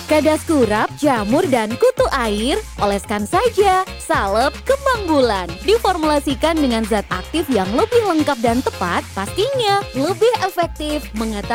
Kadas kurap, jamur, dan kutu air, oleskan saja. Salep kembang bulan. Diformulasikan dengan zat aktif yang lebih lengkap dan tepat, pastinya lebih efektif mengatasi